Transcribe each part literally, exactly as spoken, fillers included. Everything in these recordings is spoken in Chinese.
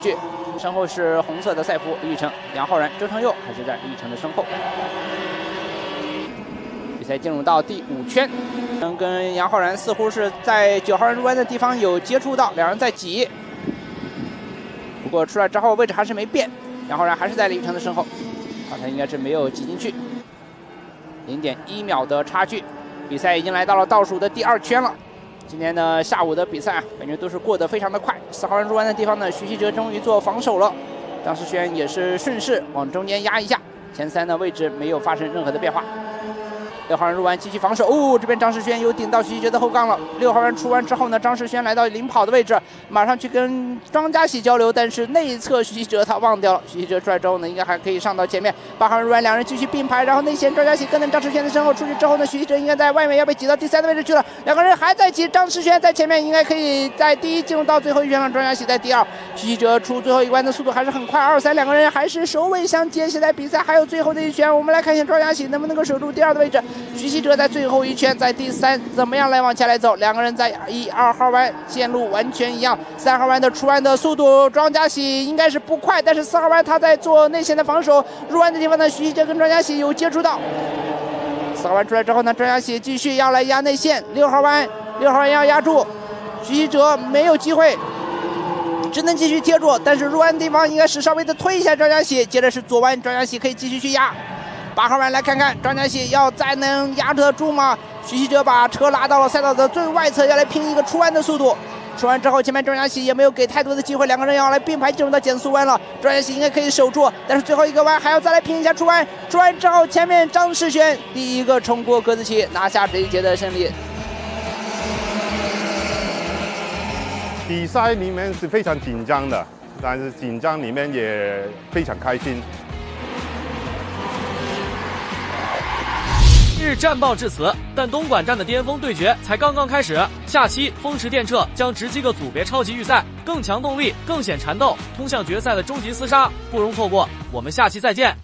距，身后是红色的赛服李宇程、杨浩然、周成佑还是在李宇程的身后。比赛进入到第五圈，嗯，跟杨浩然似乎是在九号人入弯的地方有接触到，两人在挤。不过出来之后位置还是没变，杨浩然还是在李宇程的身后，刚才应该是没有挤进去。零点一秒的差距，比赛已经来到了倒数的第二圈了。今天呢下午的比赛啊，感觉都是过得非常的快。四号人入弯的地方呢，徐希哲终于做防守了，张世轩也是顺势往中间压一下，前三的位置没有发生任何的变化。六号人入弯继续防守，哦，这边张世轩又顶到徐希哲的后杠了。六号人出弯之后呢，张世轩来到领跑的位置，马上去跟庄家喜交流，但是内侧徐希哲他忘掉了。徐希哲出来之后呢，应该还可以上到前面。八号人入弯，两人继续并排，然后内线庄家喜跟在张世轩的身后出去之后呢，徐希哲应该在外面要被挤到第三的位置去了。两个人还在挤，张世轩在前面应该可以在第一进入到最后一圈了，庄家喜在第二。徐希哲出最后一弯的速度还是很快，二三两个人还是首尾相接。现在比赛还有最后的一圈，我们来看一下庄家喜能不能够守住第二的位置。徐希哲在最后一圈在第三，怎么样来往前来走？两个人在一二号弯线路完全一样。三号弯的出弯的速度，庄家喜应该是不快，但是四号弯他在做内线的防守。入弯的地方呢，徐希哲跟庄家喜有接触到。四号弯出来之后呢，庄家喜继续要来压内线。六号弯，六号弯要压住，徐希哲没有机会，只能继续贴住。但是入弯的地方应该是稍微的推一下庄家喜，接着是左弯，庄家喜可以继续去压。八号弯来看看庄家喜要再能压得住吗？徐希哲把车拉到了赛道的最外侧，要来拼一个出弯的速度。出弯之后，前面庄家喜也没有给太多的机会，两个人要来并排进入到减速弯了。庄家喜应该可以守住，但是最后一个弯还要再来拼一下出弯。出弯之后，前面张世轩第一个冲过格子旗，拿下这一节的胜利。 比赛里面是非常紧张的，但是紧张里面也非常开心。 日战报至此，但东莞站的巅峰对决才刚刚开始。下期风驰电掣将直击个组别超级预赛，更强动力，更显缠斗，通向决赛的终极厮杀，不容错过。我们下期再见。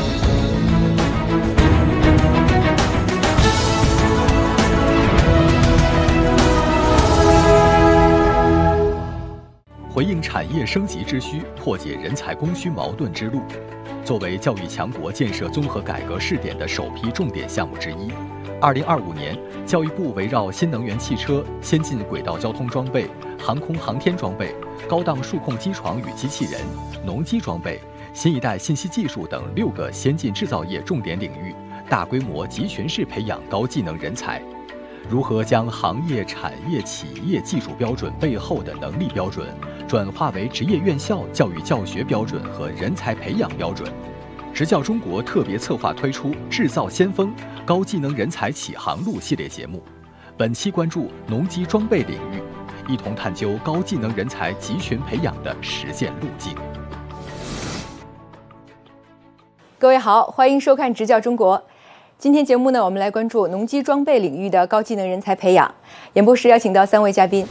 回应产业升级之需，破解人才供需矛盾之路。作为教育强国建设综合改革试点的首批重点项目之一，二零二五年，教育部围绕新能源汽车、先进轨道交通装备、航空航天装备、高档数控机床与机器人、农机装备、新一代信息技术等六个先进制造业重点领域，大规模集群式培养高技能人才。如何将行业、产业、企业技术标准背后的能力标准，转化为职业院校教育教学标准和人才培养标准？职教中国特别策划推出《制造先锋：高技能人才启航路》系列节目，本期关注农机装备领域，一同探究高技能人才集群培养的实践路径。 各位好，欢迎收看《职教中国》。今天节目呢，我们来关注农机装备领域的高技能人才培养。演播室邀请到三位嘉宾。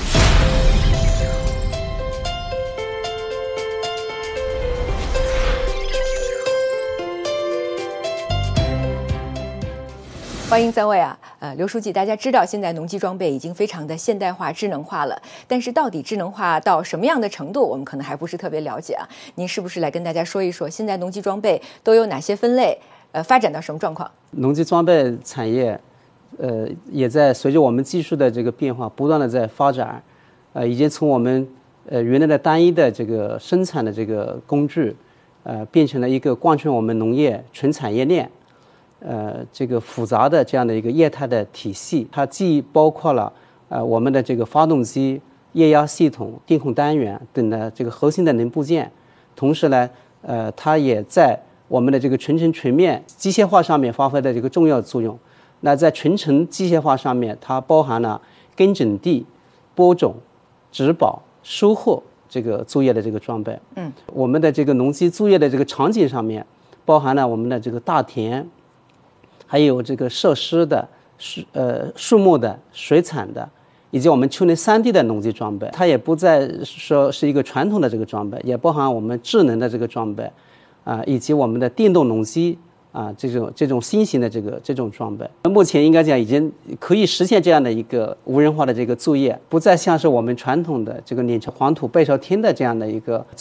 欢迎三位啊，呃，刘书记，大家知道现在农机装备已经非常的现代化、智能化了，但是到底智能化到什么样的程度，我们可能还不是特别了解啊。您是不是来跟大家说一说，现在农机装备都有哪些分类？呃，发展到什么状况？ 农机装备产业，呃，也在随着我们技术的这个变化，不断的在发展，呃，已经从我们呃原来的单一的这个生产的这个工具，呃，变成了一个贯穿我们农业全产业链，呃，这个复杂的这样的一个业态的体系。它既包括了呃我们的这个发动机、液压系统、电控单元等的这个核心的零部件，同时呢，呃，它也在我们的这个全程全面机械化上面发挥的这个重要作用。那在全程机械化上面，它包含了耕整地、播种、植保、收获这个作业的这个装备。嗯，我们的这个农机作业的这个场景上面，包含了我们的这个大田，还有这个设施的、呃树木的、水产的，以及我们丘陵三 D 的农机装备。它也不再说是一个传统的这个装备，也包含我们智能的这个装备。啊，以及我们的电动农机啊，这种这种新型的这个这种装备，目前应该讲已经可以实现这样的一个无人化的这个作业，不再像是我们传统的这个碾成黄土背朝天的这样的一个